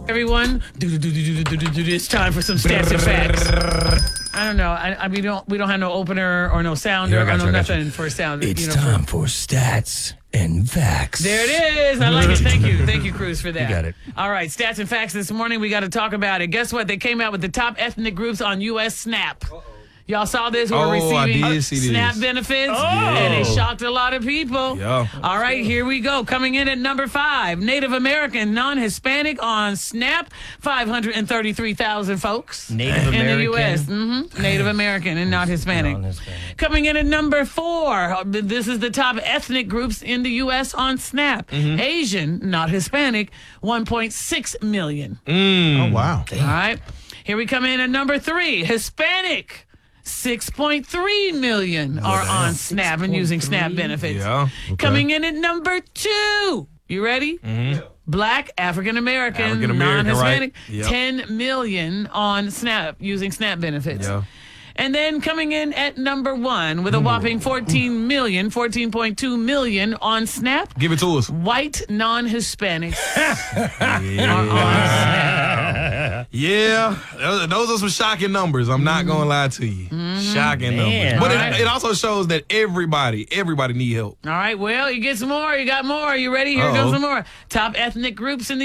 Everyone, it's time for some stats and facts. I don't know. We don't have no opener or no sounder or no nothing for a sound. It's time for stats and facts. There it is. I like it. Thank you, Cruz, for that. You got it. All right, stats and facts this morning. We got to talk about it. Guess what? They came out with the top ethnic groups on U.S. SNAP. Y'all saw this? We're receiving I did see SNAP this. benefits, and it shocked a lot of people. Yeah. All right, here we go. Coming in at number 5, Native American, non-Hispanic on SNAP, 533,000 folks Native in American? the U.S. Native American and not Hispanic. Non-Hispanic. Coming in at number 4, this is the top ethnic groups in the U.S. on SNAP. Asian, not Hispanic, 1.6 million. Oh, wow. All right. Here we come in at number 3, Hispanic. 6.3 million are on SNAP and using SNAP benefits. Yeah. Okay. Coming in at number 2. You ready? Black, African American, African-American, non-Hispanic, right. Yep. 10 million on SNAP using SNAP benefits. Yeah. And then coming in at number 1 with a whopping 14.2 million on SNAP. Give it to us. White non-Hispanics are on SNAP. Yeah, those are some shocking numbers. I'm not going to lie to you. Shocking numbers. But All right. it also shows that everybody need help. All right, well, you get some more. You got more. You ready? Here goes some more. Top ethnic groups in the